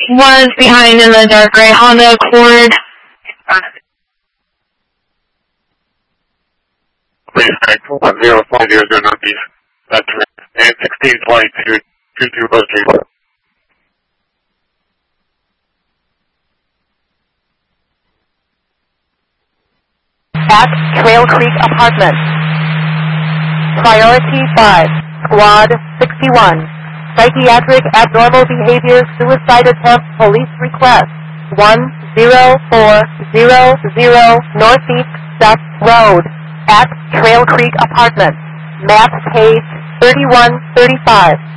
was behind in the dark gray Honda Accord. Please connect 1050 Northeast. That's and 1622 2203. At Trail Creek Apartments. Priority 5, Squad 61. Psychiatric abnormal behavior suicide attempt police request 10400 Northeast Step Road at Trail Creek Apartments. Map page 3135.